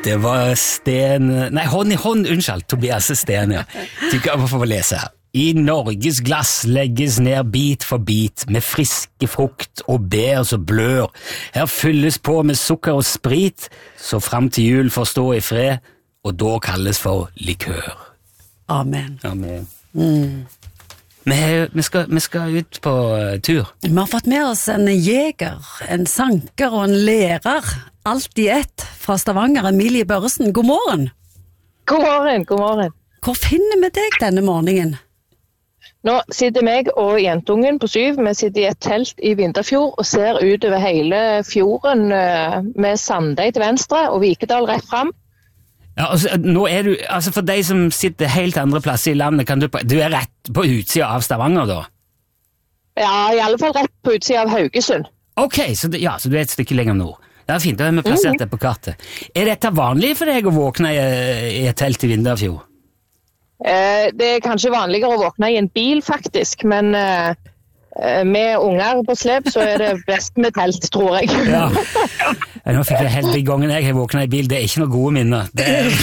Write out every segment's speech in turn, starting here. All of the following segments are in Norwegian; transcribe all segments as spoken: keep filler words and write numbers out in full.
Det var Sten... Nei, hånd i hånd, unnskyld, Tobias Sten, ja. Du kan få lese her. I Norges glass legges ned bit for bit med friske frukt og bær som blør. Her fylles på med sukker og sprit, så frem til jul får stå i fred, og da kalles for likør. Amen. Amen. Mm. Vi, vi, skal, vi skal ut på uh, tur. Vi har fått med oss en jeger, en sanker og en lærer, alt i ett, fra Stavanger, Emilie Børresen. God morgen. God morgen, god morgen. Hvor finner vi deg denne morgenen? Nå sitter meg og jentungen på syv, vi sitter i et telt i Vinterfjord og ser ut over hele fjorden med Sandøy til venstre og Vikedal rett frem. Ja, altså, nå er du, altså for deg som sitter helt andre plasser i landet, kan du, du er rett på utsida av Stavanger da? Ja, i alle fall rett på utsida av Haugesund. Ok, så, det, ja, så du er et stykke lenger nord. Det er fint, da har vi plassert det på kartet. Er dette vanlig for deg å våkne i, i et telt i Vinterfjord? Eh, det er kanskje vanligere å våkne i en bil faktisk, men eh, med unger på slep så er det best med telt, tror jeg. Ja. Nå fikk jeg helt i gangen jeg har våknet i bil, det er ikke noe gode minner. Det er,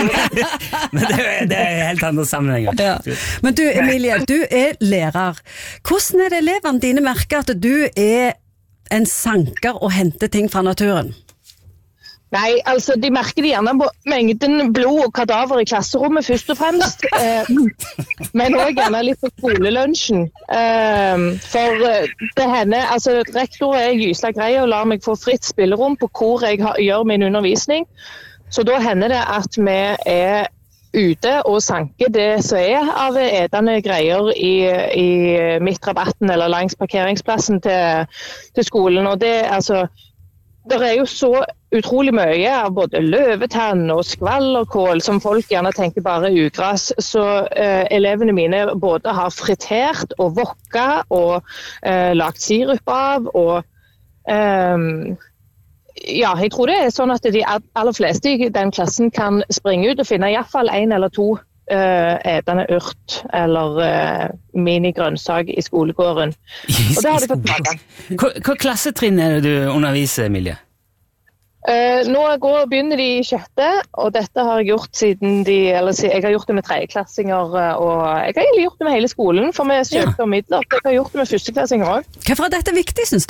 men det er, det er helt andre sammenhenger. Ja. Men du, Emilie, du er lærer. Hvordan er det elevene dine merker at du er en sanker og henter ting fra naturen? Nei, altså de merker det gjerne på mengden blod og kadaver i klasserommet først og fremst, eh, men også gjerne litt på skolelunsjen. Eh, for det hender, altså rektor er gysla grei og lar meg få fritt spillerom på hvor jeg har, gjør min undervisning, så da hender det at vi er ute og sanker det som er av edende greier i, i midtrabatten eller langs parkeringsplassen til, til skolen, og det altså det er jo så utrolig mye av både løvetann og skvallerkål som folk gjerne tenker bare er ugras, så eh, elevene mine både har fritert og vokka og eh, lagt sirup av, og eh, ja, jeg tror det er sånn at de aller fleste i den klassen kan springe ut og finne i hvert fall en eller to eh, edende urt eller eh, minigrønnsak i skolegården. Og det har de fått med. Hva, hva klassetrinn er det du underviser, Emilie? Uh, nå går, begynner de i sjette, og dette har jeg gjort siden de, eller jeg har gjort det med tredjeklassinger, og jeg har egentlig gjort det med hele skolen, for vi søkte om midler. Jeg har gjort det med førsteklassinger også. Hvorfor er dette viktig, synes du?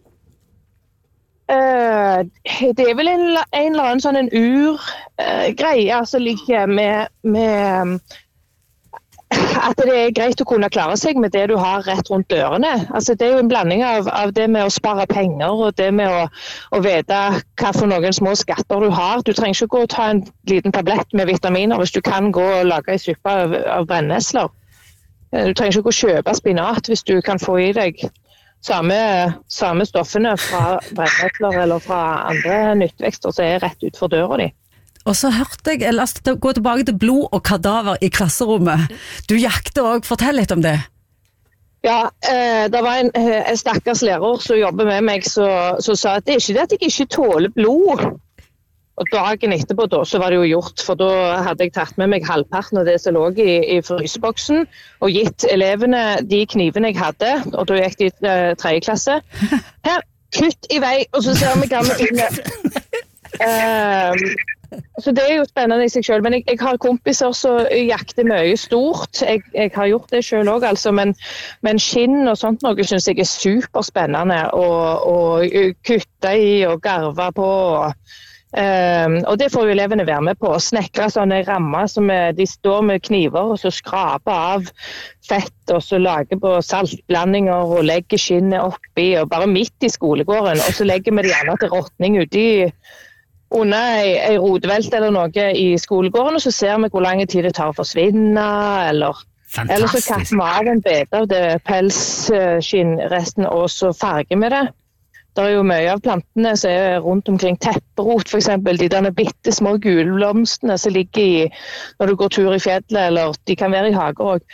Uh, det er vel en, en eller annen sånn en ur-greie uh, som ligger med, med at det er greit å kunne klare seg med det du har rett rundt dørene. Altså, det er jo en blanding av, av det med å spare penger og det med å, å vite hva for noen små skatter du har. Du trenger ikke gå og ta en liten tablett med vitaminer hvis du kan gå og lage en suppe av, av brennesler. Du trenger ikke gå og kjøpe spinat hvis du kan få i deg samme, samme stoffene fra brennesler eller fra andre nyttvekster som er rett ut for døra di. Og så hørte jeg, la oss gå tilbake til blod og kadaver i klasserommet. Du jakter også, fortell litt om det. Ja, eh, det var en, en stakkars lærer som jobber med meg som sa at det er ikke det at jeg ikke tåler blod. Og dagen etterpå da, så var det jo gjort, for da hadde jeg tatt med meg halvparten av det som lå i, i fryseboksen, og gitt elevene de knivene jeg hadde, og da gikk de i uh, tredje klasse. Her, kutt i vei, og så ser vi gamle tingene. Eh, Så det er jo spennende i seg selv, men jeg, jeg har kompiser som jakter mye stort. Jeg, jeg har gjort det selv også, altså, men, men skinn og sånt noe synes jeg er superspennende å, å kutte i og garve på. Og, um, og det får jo elevene være med på. Snekre sånne rammer som er, de står med kniver og så skraper av fett og så lager på saltblandinger og legger skinnet oppi og bare midt i skolegården. Og så legger vi det gjerne til råtning ute i under ei, ei rodvelt eller noe i skolegården, og så ser vi hvor lang tid det tar å forsvinne, eller, eller så kapper vi av en bit av det pelsskinnresten, og så farger vi det. Det er jo mye av plantene som er rundt omkring tepperot, for eksempel de denne bitte små gulblomstene som ligger i når du går tur i fjellet, eller de kan være i hager også.